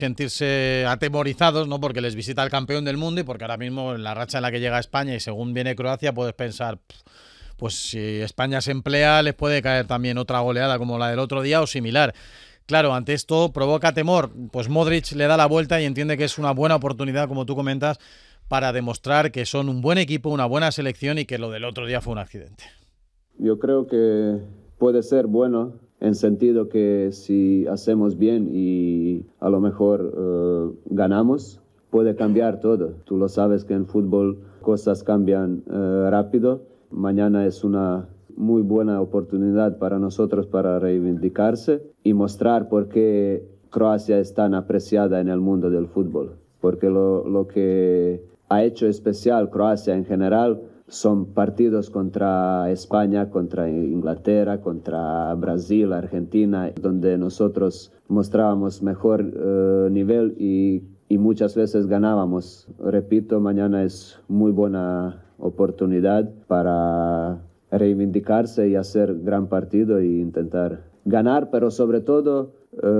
sentirse atemorizados, ¿no? Porque les visita el campeón del mundo y porque ahora mismo en la racha en la que llega España y según viene Croacia puedes pensar, pues si España se emplea les puede caer también otra goleada como la del otro día o similar. Claro, ante esto provoca temor, pues Modric le da la vuelta y entiende que es una buena oportunidad, como tú comentas, para demostrar que son un buen equipo, una buena selección y que lo del otro día fue un accidente. Yo creo que puede ser bueno en sentido que si hacemos bien y a lo mejor ganamos, puede cambiar todo. Tú lo sabes que en fútbol cosas cambian rápido. Mañana es una muy buena oportunidad para nosotros para reivindicarse y mostrar por qué Croacia es tan apreciada en el mundo del fútbol. Porque lo que ha hecho especial Croacia en general son partidos contra España, contra Inglaterra, contra Brasil, Argentina, donde nosotros mostrábamos mejor nivel y muchas veces ganábamos. Repito, mañana es muy buena oportunidad para reivindicarse y hacer gran partido e intentar ganar, pero sobre todo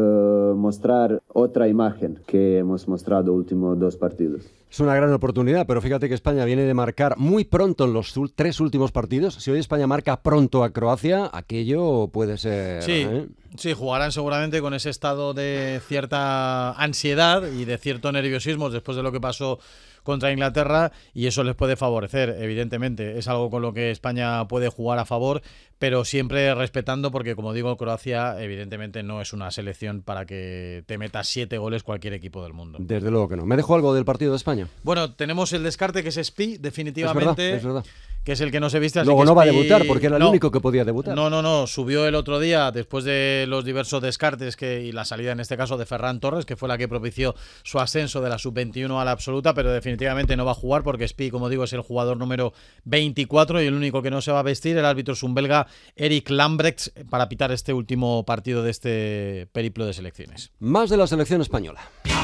mostrar otra imagen que hemos mostrado últimos 2 partidos. Es una gran oportunidad, pero fíjate que España viene de marcar muy pronto en los 3 últimos partidos. Si hoy España marca pronto a Croacia, aquello puede ser... Sí, sí, jugarán seguramente con ese estado de cierta ansiedad y de cierto nerviosismo después de lo que pasó contra Inglaterra y eso les puede favorecer, evidentemente. Es algo con lo que España puede jugar a favor, pero siempre respetando porque, como digo, Croacia evidentemente no es una selección para que te metas 7 goles cualquier equipo del mundo. Desde luego que no. ¿Me dejó algo del partido de España? Bueno, tenemos el descarte que es Spi, definitivamente. Es verdad. Que es el que no se viste. Así Luego que no va a Spi... debutar porque era el único que podía debutar. No, subió el otro día después de los diversos descartes y la salida en este caso de Ferran Torres, que fue la que propició su ascenso de la sub-21 a la absoluta, pero definitivamente no va a jugar porque Spi, como digo, es el jugador número 24 y el único que no se va a vestir. El árbitro es un belga, Eric Lambrechts, para pitar este último partido de este periplo de selecciones. Más de la selección española.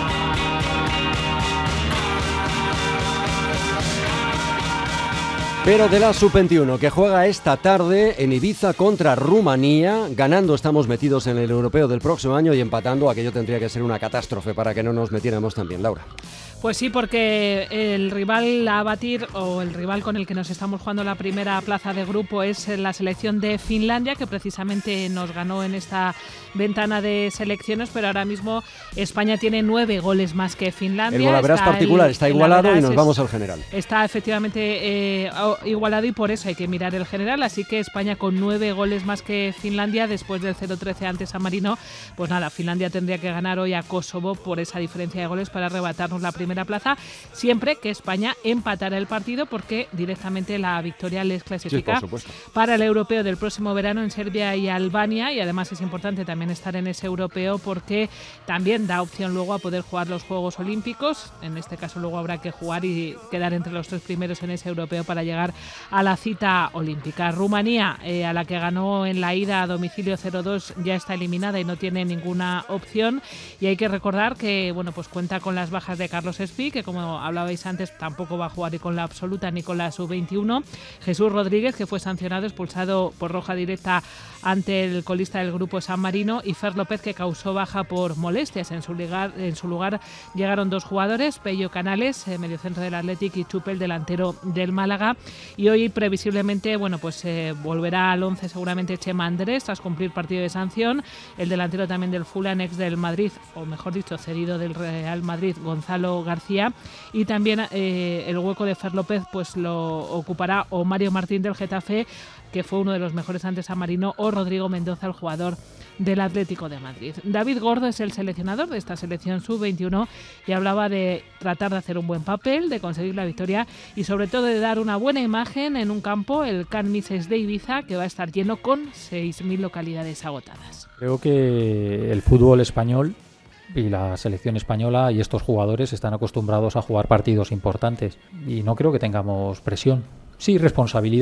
Pero de la sub-21, que juega esta tarde en Ibiza contra Rumanía. Ganando estamos metidos en el europeo del próximo año y empatando aquello tendría que ser una catástrofe para que no nos metiéramos también, Laura. Pues sí, porque el rival a batir o el rival con el que nos estamos jugando la primera plaza de grupo es la selección de Finlandia, que precisamente nos ganó en esta ventana de selecciones, pero ahora mismo España tiene 9 goles más que Finlandia. El golaveraje particular está igualado y nos vamos al general. Está efectivamente igualado y por eso hay que mirar el general, así que España con 9 goles más que Finlandia después del 0-13 ante San Marino, pues nada, Finlandia tendría que ganar hoy a Kosovo por esa diferencia de goles para arrebatarnos la primera plaza, siempre que España empatara el partido porque directamente la victoria les clasifica para el europeo del próximo verano en Serbia y Albania, y además es importante también estar en ese europeo porque también da opción luego a poder jugar los Juegos Olímpicos. En este caso luego habrá que jugar y quedar entre los 3 primeros en ese europeo para llegar a la cita olímpica. Rumanía, a la que ganó en la ida a domicilio 0-2, ya está eliminada y no tiene ninguna opción, y hay que recordar que bueno, pues cuenta con las bajas de Carlos Spi, que como hablabais antes tampoco va a jugar ni con la absoluta ni con la sub-21, Jesús Rodríguez, que fue sancionado, expulsado por roja directa ante el colista del grupo San Marino, y Fer López, que causó baja por molestias. En su lugar llegaron 2 jugadores, Pello Canales, mediocentro del Athletic, y Chupel, delantero del Málaga. Y hoy previsiblemente bueno, pues volverá al 11 seguramente Chema Andrés tras cumplir partido de sanción, el delantero también del Fulham, ex del Madrid, o mejor dicho cedido del Real Madrid, Gonzalo García, y también el hueco de Fer López pues lo ocupará o Mario Martín del Getafe, que fue uno de los mejores ante San Marino, o Rodrigo Mendoza, el jugador del Atlético de Madrid. David Gordo es el seleccionador de esta selección sub-21 y hablaba de tratar de hacer un buen papel, de conseguir la victoria y sobre todo de dar una buena imagen en un campo, el Can Mises de Ibiza, que va a estar lleno con 6.000 localidades agotadas. Creo que el fútbol español y la selección española y estos jugadores están acostumbrados a jugar partidos importantes y no creo que tengamos presión. Sí, responsabilidad,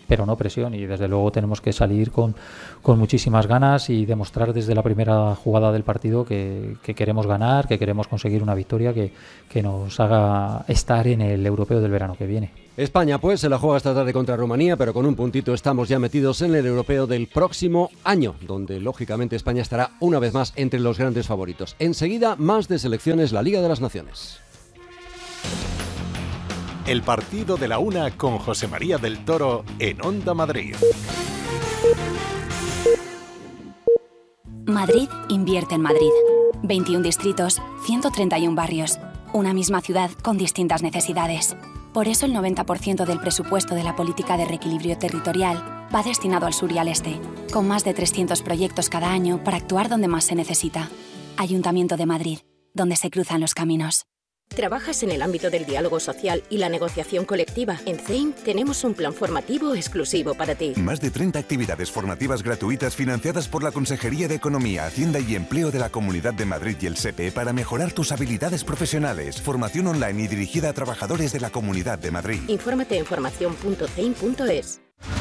pero no presión, y desde luego tenemos que salir con muchísimas ganas y demostrar desde la primera jugada del partido que queremos ganar, que queremos conseguir una victoria que nos haga estar en el europeo del verano que viene. España pues se la juega esta tarde contra Rumanía, pero con un puntito estamos ya metidos en el europeo del próximo año, donde lógicamente España estará una vez más entre los grandes favoritos. Enseguida, más de selecciones, la Liga de las Naciones. El partido de la una con José María del Toro en Onda Madrid. Madrid invierte en Madrid. 21 distritos, 131 barrios. Una misma ciudad con distintas necesidades. Por eso el 90% del presupuesto de la política de reequilibrio territorial va destinado al sur y al este, con más de 300 proyectos cada año para actuar donde más se necesita. Ayuntamiento de Madrid, donde se cruzan los caminos. ¿Trabajas en el ámbito del diálogo social y la negociación colectiva? En CEIM tenemos un plan formativo exclusivo para ti. Más de 30 actividades formativas gratuitas financiadas por la Consejería de Economía, Hacienda y Empleo de la Comunidad de Madrid y el SEPE para mejorar tus habilidades profesionales. Formación online y dirigida a trabajadores de la Comunidad de Madrid. Infórmate en formación.ceim.es.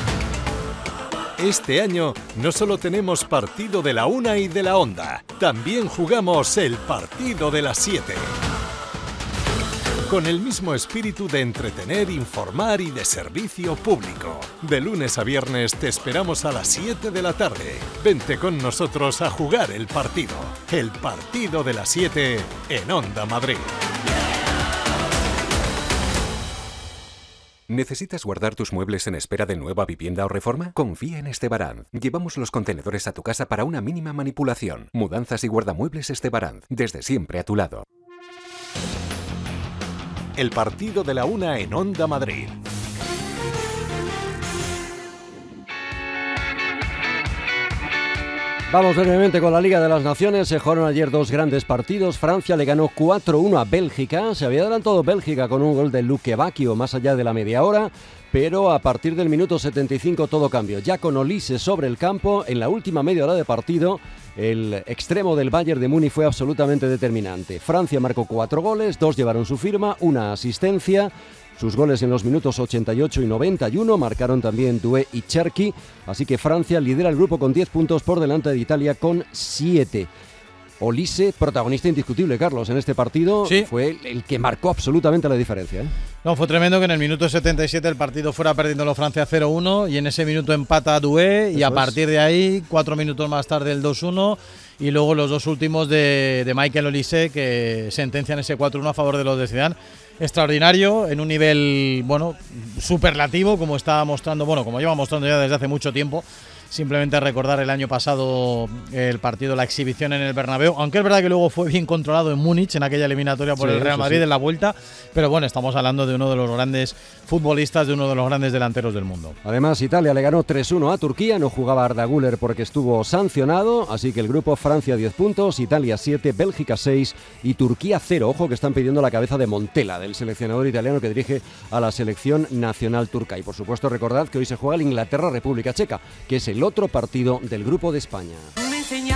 Este año no solo tenemos partido de la una y de la Onda, también jugamos el partido de las 7. Con el mismo espíritu de entretener, informar y de servicio público. De lunes a viernes te esperamos a las 7 de la tarde. Vente con nosotros a jugar el partido. El partido de las 7 en Onda Madrid. ¿Necesitas guardar tus muebles en espera de nueva vivienda o reforma? Confía en Estebaranz. Llevamos los contenedores a tu casa para una mínima manipulación. Mudanzas y guardamuebles Estebaranz. Desde siempre a tu lado. El partido de la una en Onda Madrid. Vamos brevemente con la Liga de las Naciones. Se jugaron ayer dos grandes partidos. Francia le ganó 4-1 a Bélgica. Se había adelantado Bélgica con un gol de Luque Bacchio más allá de la media hora, pero a partir del minuto 75 todo cambió. Ya con Olise sobre el campo, en la última media hora de partido, el extremo del Bayern de Múnich fue absolutamente determinante. Francia marcó 4 goles, 2 llevaron su firma, una asistencia. Sus goles en los minutos 88 y 91 marcaron también Doué y Cherki, así que Francia lidera el grupo con 10 puntos por delante de Italia con 7. Olise, protagonista indiscutible, Carlos, en este partido, sí, fue el que marcó absolutamente la diferencia, ¿eh? No, fue tremendo que en el minuto 77 el partido fuera perdiéndolo Francia 0-1 y en ese minuto empata Doué y a partir de ahí, 4 minutos más tarde el 2-1 y luego los dos últimos de Michael Olise que sentencian ese 4-1 a favor de los de Zidane. Extraordinario, en un nivel, bueno, superlativo, como está mostrando, bueno, como lleva mostrando ya desde hace mucho tiempo. Simplemente recordar el año pasado el partido, la exhibición en el Bernabéu, aunque es verdad que luego fue bien controlado en Múnich, en aquella eliminatoria por el Real Madrid en la vuelta, pero bueno, estamos hablando de uno de los grandes futbolistas, de uno de los grandes delanteros del mundo. Además, Italia le ganó 3-1 a Turquía, no jugaba Arda Güler porque estuvo sancionado, así que el grupo Francia 10 puntos, Italia 7, Bélgica 6 y Turquía 0. Ojo que están pidiendo la cabeza de Montella, del seleccionador italiano que dirige a la selección nacional turca. Y por supuesto recordad que hoy se juega el Inglaterra-República Checa, que es el otro partido del grupo de España.